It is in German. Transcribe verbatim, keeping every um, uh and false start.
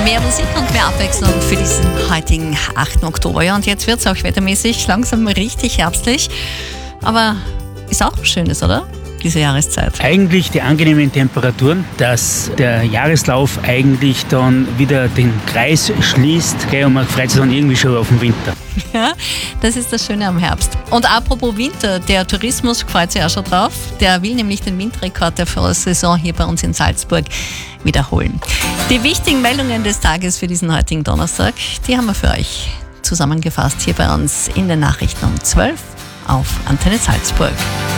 Mehr Musik und mehr Abwechslung für diesen heutigen achten Oktober. Ja, und jetzt wird es auch wettermäßig langsam richtig herbstlich. Aber ist auch was Schönes, oder? Diese Jahreszeit. Eigentlich die angenehmen Temperaturen, dass der Jahreslauf eigentlich dann wieder den Kreis schließt. Gell, und man freut sich dann irgendwie schon auf den Winter. Ja, das ist das Schöne am Herbst. Und apropos Winter, der Tourismus freut sich auch schon drauf. Der will nämlich den Windrekord der Vorsaison hier bei uns in Salzburg wiederholen. Die wichtigen Meldungen des Tages für diesen heutigen Donnerstag, die haben wir für euch zusammengefasst hier bei uns in den Nachrichten um zwölf auf Antenne Salzburg.